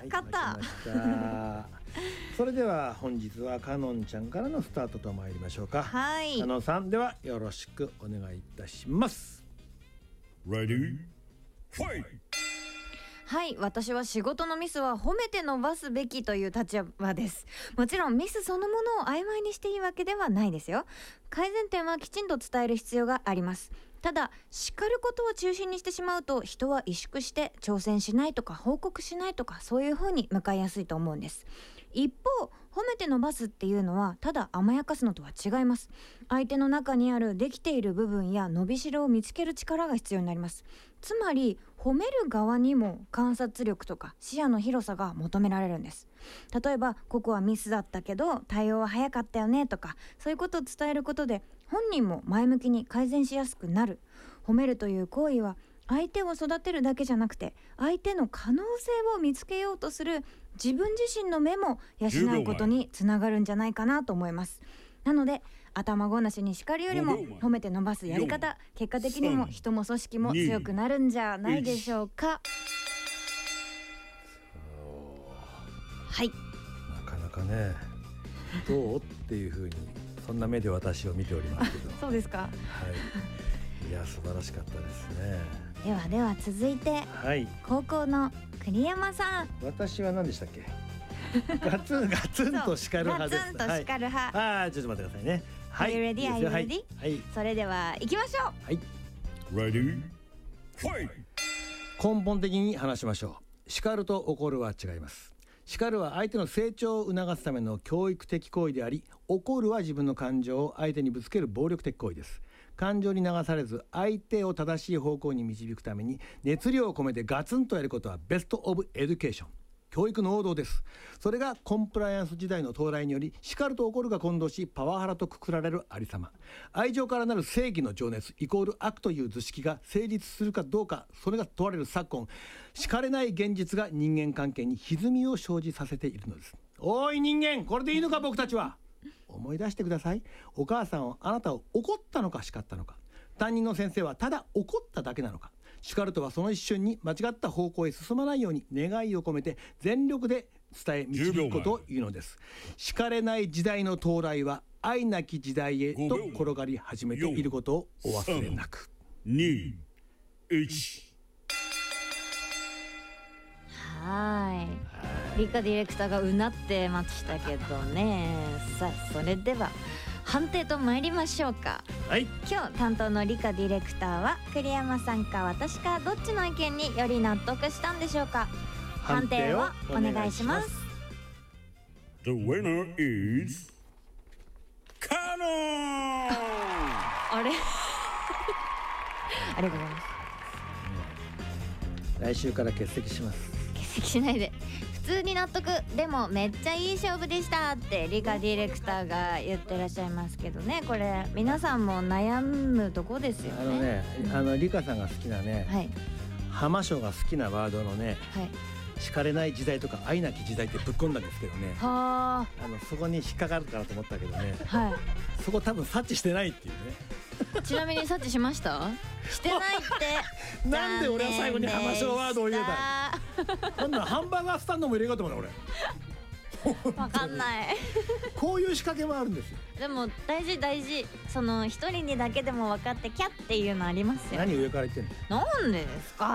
勝った、 それでは本日はかのんちゃんからのスタートと参りましょうか。 はい、 かのんさんではよろしくお願いいたします。 Ready? Fight! はい、私は仕事のミスは褒めて伸ばすべきという立場です。もちろんミスそのものを曖昧にしていいわけではないですよ。改善点はきちんと伝える必要があります。ただ叱ることを中心にしてしまうと、人は萎縮して挑戦しないとか報告しないとか、そういう風に向かいやすいと思うんです。一方、褒めて伸ばすっていうのはただ甘やかすのとは違います。相手の中にあるできている部分や伸びしろを見つける力が必要になります。つまり褒める側にも観察力とか視野の広さが求められるんです。例えば、ここはミスだったけど対応は早かったよねとか、そういうことを伝えることで本人も前向きに改善しやすくなる。褒めるという行為は相手を育てるだけじゃなくて、相手の可能性を見つけようとする自分自身の目も養うことにつながるんじゃないかなと思います。なので頭ごなしに叱るよりも褒めて伸ばすやり方、結果的にも人も組織も強くなるんじゃないでしょうか。はい、 なかなかね、どうっていう風にそんな目で私を見ておりますけどそうですか。 はい、いや素晴らしかったですね。 では続いて、 はい、 高校の栗山さん。 私は何でしたっけ？ガツンと叱る派です。 ガツンと叱る派、 はい、ちょっと待ってくださいね。はい、 Are you ready? Are you ready? はい、 それでは行きましょう。 はい、 Ready? Fight! 根本的に話しましょう。叱ると怒るは違います。叱るは相手の成長を促すための教育的行為であり、怒るは自分の感情を相手にぶつける暴力的行為です。感情に流されず相手を正しい方向に導くために熱量を込めてガツンとやることはベストオブエデュケーション、教育の王道です。それがコンプライアンス時代の到来により、叱ると怒るが混同しパワハラとくくられるありさま。愛情からなる正義の情熱イコール悪という図式が成立するかどうか、それが問われる昨今、叱れない現実が人間関係に歪みを生じさせているのです。おい人間、これでいいのか僕たちは。思い出してください。お母さんはあなたを怒ったのか叱ったのか。担任の先生はただ怒っただけなのか。叱るとはその一瞬に間違った方向へ進まないように願いを込めて全力で伝え導くことを言うのです。叱れない時代の到来は愛なき時代へと転がり始めていることをお忘れなく。 2、1。 はい、理科ディレクターがうなってましたけどね。さあそれでは判定と参りましょうか。 はい、 今日担当の理科ディレクターは栗山さんか私か、どっちの意見により納得したんでしょうか。判定をお願いします。 The winner is カノン。 あれありがとうございます。 来週から欠席します。 欠席しないで。普通に納得。でもめっちゃいい勝負でしたって理科ディレクターが言ってらっしゃいますけどね。これ皆さんも悩むとこですよね。 理香さんが好きなね、 はい、 浜章が好きなワードのね、 はい、 叱れない時代とか愛なき時代ってぶっ込んだんですけどね、 はそこに引っかかるかなと思ったけどね、 はい、 そこ多分察知してないっていうね。 ちなみに察知しました？してないってなんで俺は最後に浜章ワードを入れたの？なんだハンバーガースタンドも入れようと思うな俺。 わかんないこういう仕掛けもあるんですよ。 でも大事。その一人にだけでも分かってキャッっていうのありますよ。 何上から言ってんの？ なんでですか？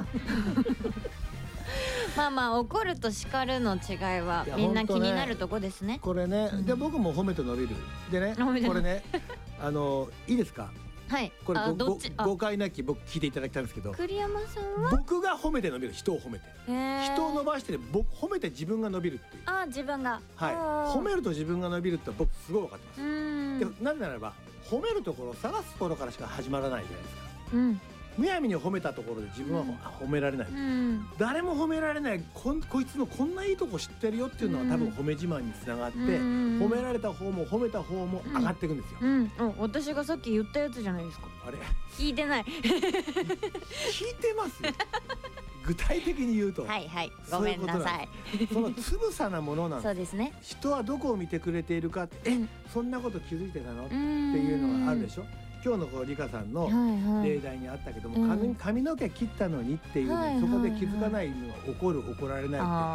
まあ怒ると叱るの違いはみんな気になるとこですね。 これね、で僕も褒めて伸びるでね、これねいいですか？ はい、 これどっち誤解なき僕聞いていただきたいんですけど、 栗山さんは僕が褒めて伸びる、人を褒めて、人を伸ばして、僕褒めて自分が伸びるっていう。 自分が、 はい、褒めると自分が伸びるって僕すごい分かってます。でなぜならば褒めるところを探すところからしか始まらないじゃないですか。むやみに褒めたところで自分は褒められない、誰も褒められない、こいつのこんないいとこ知ってるよっていうのは多分褒め自慢につながって、褒められた方も褒めた方も上がっていくんですよ。 私がさっき言ったやつじゃないですか。 あれ聞いてない聞いてますよ。具体的に言うと、 はいごめんなさい。 そのつぶさなものなんです。 そうですね。 人はどこを見てくれているかって、そんなこと気づいてたのっていうのがあるでしょ。今日のこう理香さんの例題にあったけども、髪の毛切ったのにっていう、そこで気づかないのは怒る怒られないって